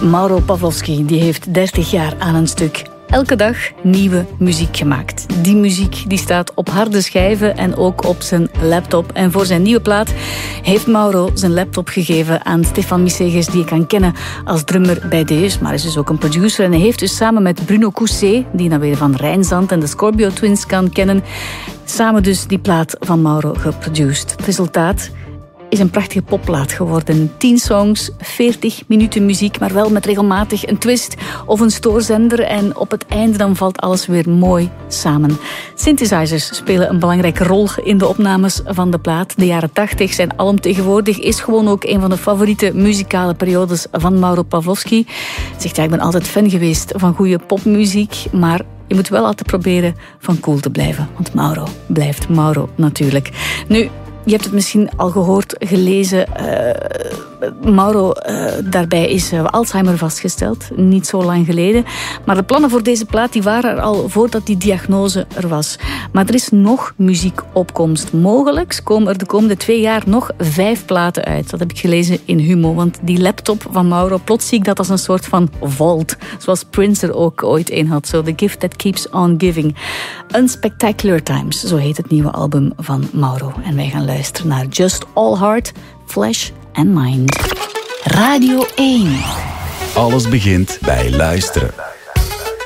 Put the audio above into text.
Mauro Pawlowski die heeft 30 jaar aan een stuk elke dag nieuwe muziek gemaakt. Die muziek die staat op harde schijven en ook op zijn laptop. En voor zijn nieuwe plaat heeft Mauro zijn laptop gegeven aan Stefan Misseges, die je kan kennen als drummer bij Deus, maar is dus ook een producer. En hij heeft dus samen met Bruno Cousset, die je dan weer van Rijnzand en de Scorpio Twins kan kennen, samen dus die plaat van Mauro geproduceerd. Het resultaat is een prachtige popplaat geworden. 10 songs, 40 minuten muziek, maar wel met regelmatig een twist of een stoorzender. En op het einde dan valt alles weer mooi samen. Synthesizers spelen een belangrijke rol in de opnames van de plaat. De jaren 80 zijn alomtegenwoordig, is gewoon ook een van de favoriete muzikale periodes van Mauro Pawlowski. Hij zegt, ja, ik ben altijd fan geweest van goede popmuziek, maar je moet wel altijd proberen van cool te blijven. Want Mauro blijft Mauro natuurlijk. Nu, je hebt het misschien al gehoord, gelezen. Mauro, daarbij is Alzheimer vastgesteld. Niet zo lang geleden. Maar de plannen voor deze plaat die waren er al voordat die diagnose er was. Maar er is nog muziekopkomst. Mogelijk komen er de komende 2 jaar nog 5 platen uit. Dat heb ik gelezen in Humo. Want die laptop van Mauro, plots zie ik dat als een soort van vault. Zoals Prince er ook ooit een had. So the gift that keeps on giving. Unspectacular Times, zo heet het nieuwe album van Mauro. En wij gaan luisteren naar Just All Heart, Flesh and Mind. Radio 1. Alles begint bij luisteren.